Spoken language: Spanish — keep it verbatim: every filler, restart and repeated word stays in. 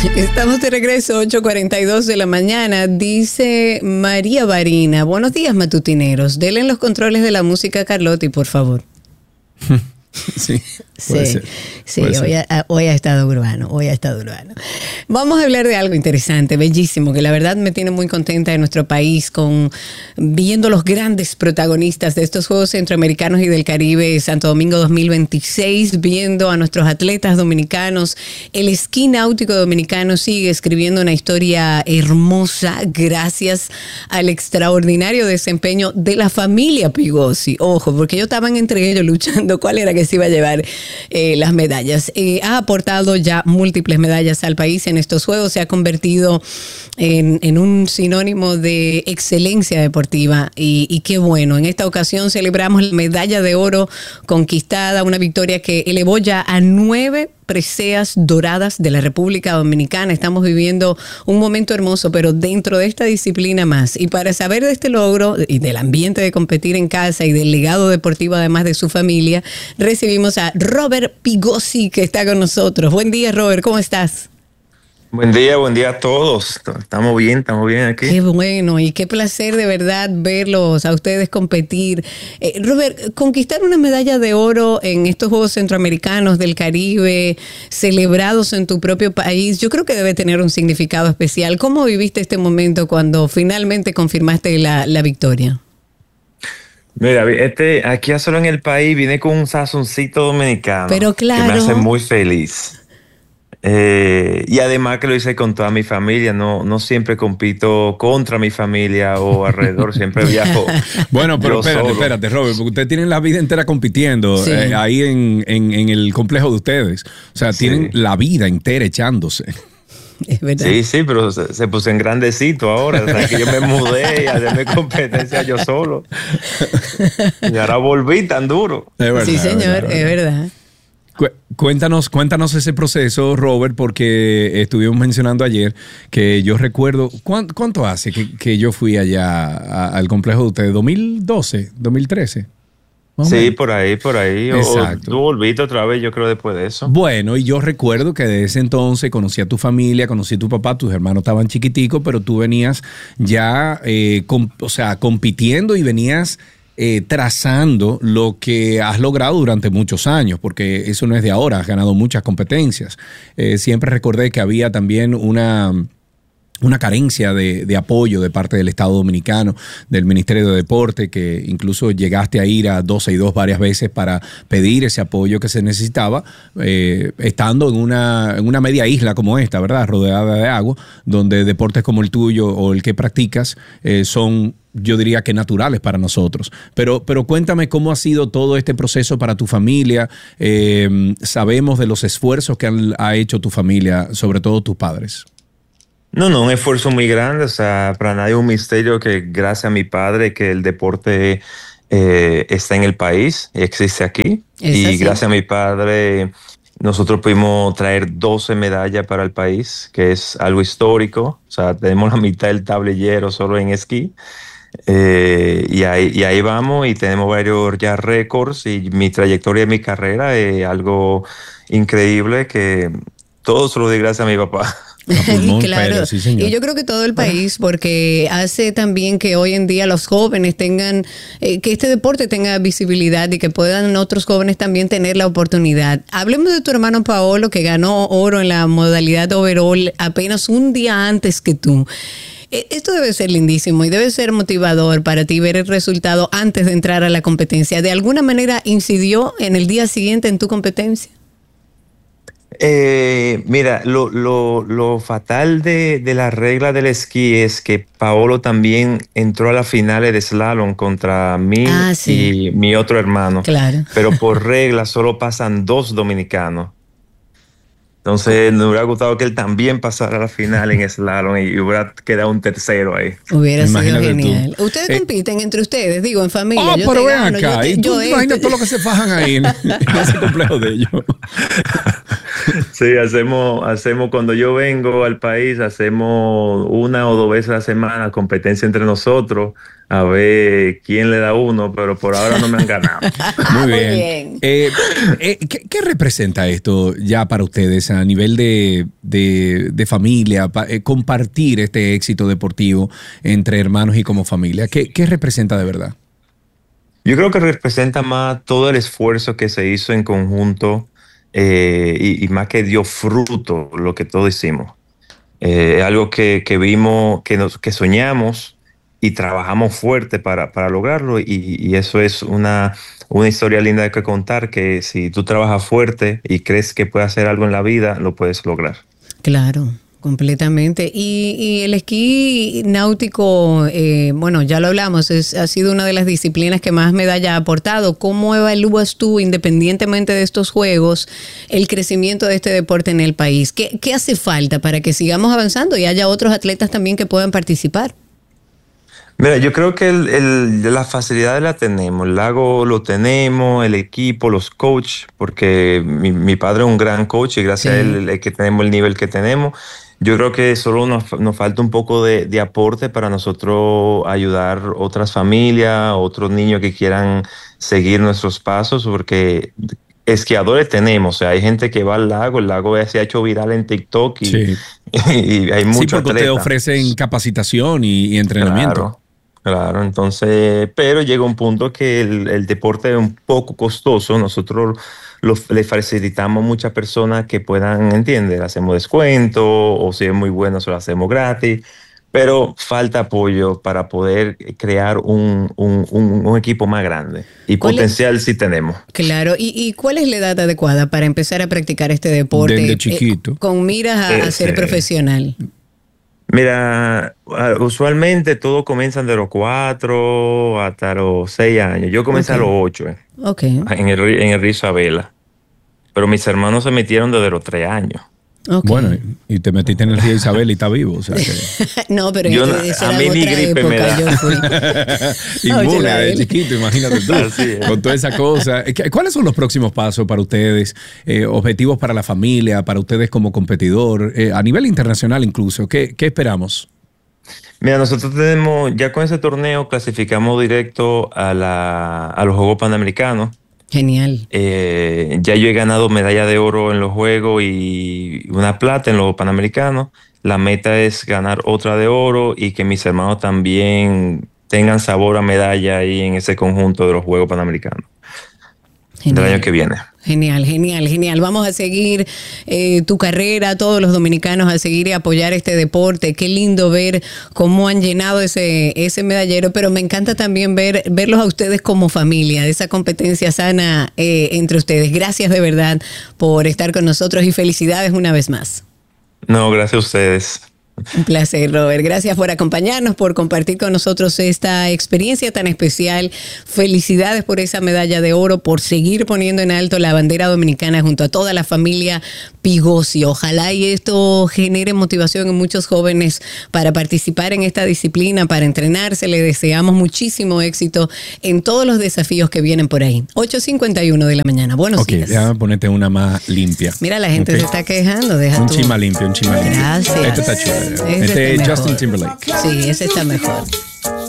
Estamos de regreso, ocho cuarenta y dos de la mañana. Dice María Barina: buenos días, matutineros. Denle los controles de la música a Carlotti, por favor. Sí, sí, ser, sí hoy, ha, hoy ha estado urbano, hoy ha estado urbano. Vamos a hablar de algo interesante, bellísimo, que la verdad me tiene muy contenta de nuestro país, con viendo los grandes protagonistas de estos Juegos Centroamericanos y del Caribe Santo Domingo dos mil veintiséis, viendo a nuestros atletas dominicanos. El esquí náutico dominicano sigue escribiendo una historia hermosa gracias al extraordinario desempeño de la familia Pigossi. Ojo, porque ellos estaban entre ellos luchando cuál era que se iba a llevar eh, las medallas. Eh, ha aportado ya múltiples medallas al país en estos Juegos, se ha convertido en, en un sinónimo de excelencia deportiva y, y qué bueno. En esta ocasión celebramos la medalla de oro conquistada, una victoria que elevó ya a nueve preseas doradas de la República Dominicana. Estamos viviendo un momento hermoso, pero dentro de esta disciplina más. Y para saber de este logro y del ambiente de competir en casa y del legado deportivo además de su familia, recibimos a Robert Pigossi, que está con nosotros. Buen día, Robert, ¿cómo estás? Buen día, buen día a todos. Estamos bien, estamos bien aquí. Qué bueno y qué placer de verdad verlos a ustedes competir. Eh, Robert, conquistar una medalla de oro en estos Juegos Centroamericanos del Caribe, celebrados en tu propio país, yo creo que debe tener un significado especial. ¿Cómo viviste este momento cuando finalmente confirmaste la, la victoria? Mira, este, aquí solo en el país vine con un sazoncito dominicano. Pero claro. Que me hace muy feliz. Eh, y además que lo hice con toda mi familia, no, no siempre compito contra mi familia o alrededor, siempre viajo. Bueno, pero espérate, solo. espérate, Robert, porque ustedes tienen la vida entera compitiendo sí. eh, ahí en, en, en el complejo de ustedes. O sea, tienen sí. la vida entera echándose. Es verdad. Sí, sí, pero se, se puso en grandecito ahora. O sea, que yo me mudé y hacerme competencia yo solo. Y ahora volví tan duro. Es verdad, sí, señor, es verdad. Es verdad. Cuéntanos, cuéntanos ese proceso, Robert, porque estuvimos mencionando ayer que yo recuerdo, ¿cuánto, cuánto hace que, que yo fui allá a, al complejo de ustedes? ¿dos mil doce? ¿dos mil trece? Sí, por ahí, por ahí. Exacto. O tú volviste otra vez, yo creo, después de eso. Bueno, y yo recuerdo que desde ese entonces conocí a tu familia, conocí a tu papá, tus hermanos estaban chiquiticos, pero tú venías ya, eh, com, o sea, compitiendo y venías Eh, trazando lo que has logrado durante muchos años, porque eso no es de ahora, has ganado muchas competencias. Eh, siempre recordé que había también una... una carencia de, de apoyo de parte del Estado Dominicano, del Ministerio de Deporte, que incluso llegaste a ir a doce y dos varias veces para pedir ese apoyo que se necesitaba, eh, estando en una, en una media isla como esta, ¿verdad? Rodeada de agua, donde deportes como el tuyo o el que practicas eh, son, yo diría que naturales para nosotros. Pero, pero cuéntame cómo ha sido todo este proceso para tu familia. Eh, sabemos de los esfuerzos que han, ha hecho tu familia, sobre todo tus padres. No, no, un esfuerzo muy grande. O sea, para nadie es un misterio que gracias a mi padre que el deporte eh, está en el país y existe aquí. Y así. Gracias a mi padre nosotros pudimos traer doce medallas para el país, que es algo histórico. O sea, tenemos la mitad del tablillero solo en esquí. Eh, y, ahí, y ahí vamos y tenemos varios ya récords y mi trayectoria y mi carrera es algo increíble que todo se lo doy gracias a mi papá. Pulmón, claro, pero, sí, y yo creo que todo el país, porque hace también que hoy en día los jóvenes tengan, eh, que este deporte tenga visibilidad y que puedan otros jóvenes también tener la oportunidad. Hablemos de tu hermano Paolo, que ganó oro en la modalidad overall apenas un día antes que tú. Esto debe ser lindísimo y debe ser motivador para ti ver el resultado antes de entrar a la competencia. ¿De alguna manera incidió en el día siguiente en tu competencia? Eh, mira, lo, lo, lo fatal de, de la regla del esquí es que Paolo también entró a las finales de slalom contra mí ah, sí. y mi otro hermano. Claro. Pero por regla solo pasan dos dominicanos. Entonces, nos hubiera gustado que él también pasara a la final en slalom y hubiera quedado un tercero ahí. Hubiera sido genial. Tú. Ustedes eh, compiten entre ustedes, digo, en familia. Oh, yo pero ven gano, acá. Yo te, y tú yo imaginas este... todo lo que se fajan ahí en, en ese complejo de ellos. Sí, hacemos, hacemos, cuando yo vengo al país, hacemos una o dos veces a la semana competencia entre nosotros, a ver quién le da uno, pero por ahora no me han ganado. Muy bien. Muy bien. Eh, eh, ¿qué, ¿Qué representa esto ya para ustedes a nivel de, de, de familia, pa, eh, compartir este éxito deportivo entre hermanos y como familia? ¿Qué, qué representa de verdad? Yo creo que representa más todo el esfuerzo que se hizo en conjunto eh, y, y más que dio fruto lo que todos hicimos. Es eh, algo que, que vimos, que, nos, que soñamos y trabajamos fuerte para, para lograrlo y, y eso es una, una historia linda que contar, que si tú trabajas fuerte y crees que puedes hacer algo en la vida, lo puedes lograr. Claro. Completamente. Y, y el esquí náutico, eh, bueno, ya lo hablamos, es, ha sido una de las disciplinas que más medalla ha aportado. ¿Cómo evalúas tú, independientemente de estos juegos, el crecimiento de este deporte en el país? ¿Qué, qué hace falta para que sigamos avanzando y haya otros atletas también que puedan participar? Mira, yo creo que el, el, la facilidad la tenemos, el lago lo tenemos, el equipo, los coaches, porque mi, mi padre es un gran coach y gracias sí. a él es que tenemos el nivel que tenemos. Yo creo que solo nos, nos falta un poco de, de aporte para nosotros ayudar otras familias, otros niños que quieran seguir nuestros pasos, porque esquiadores tenemos, o sea, hay gente que va al lago, el lago se ha hecho viral en TikTok y, sí. y, y hay muchos sí, porque te ofrecen capacitación y, y entrenamiento. Claro. Claro, entonces, pero llega un punto que el, el deporte es un poco costoso. Nosotros lo, le facilitamos a muchas personas que puedan entender, hacemos descuento o si es muy bueno se lo hacemos gratis, pero falta apoyo para poder crear un, un, un, un equipo más grande y potencial es? Sí tenemos. Claro, ¿Y, ¿y cuál es la edad adecuada para empezar a practicar este deporte? Desde chiquito. Eh, con miras a, a ser profesional. Mira, usualmente todos comienzan de los cuatro hasta los seis años. Yo comencé okay. a los ocho eh, okay. en el, en el Río Isabela. Pero mis hermanos se metieron desde los tres años. Okay. Bueno, y te metiste en el Río Isabel y está vivo. O sea que... no, pero yo, a mí ni gripe época, me da. Yo fui. Inmune de chiquito, imagínate tú. Con toda esa cosa. ¿Cuáles son los próximos pasos para ustedes? Eh, objetivos para la familia, para ustedes como competidor, eh, a nivel internacional incluso. ¿Qué, qué esperamos? Mira, nosotros tenemos, ya con ese torneo clasificamos directo a, la, a los Juegos Panamericanos. Genial. Eh, ya yo he ganado medalla de oro en los Juegos y una plata en los Panamericanos. La meta es ganar otra de oro y que mis hermanos también tengan sabor a medalla ahí en ese conjunto de los Juegos Panamericanos. Genial. Del año que viene. Genial, genial, genial. Vamos a seguir eh, tu carrera, todos los dominicanos a seguir y apoyar este deporte. Qué lindo ver cómo han llenado ese, ese medallero, pero me encanta también ver verlos a ustedes como familia, esa competencia sana eh, entre ustedes. Gracias de verdad por estar con nosotros y felicidades una vez más. No, gracias a ustedes. Un placer, Robert. Gracias por acompañarnos, por compartir con nosotros esta experiencia tan especial. Felicidades por esa medalla de oro, por seguir poniendo en alto la bandera dominicana junto a toda la familia Pigosi. Ojalá y esto genere motivación en muchos jóvenes para participar en esta disciplina, para entrenarse. Le deseamos muchísimo éxito en todos los desafíos que vienen por ahí. ocho cincuenta y uno de la mañana. Buenos okay, días. Ok, déjame ponerte una más limpia. Mira, la gente okay. se está quejando. Deja un tú. chima limpio, un chima limpio. Gracias. Este está chulo. Ese este es Justin Timberlake. Sí, ese está mejor.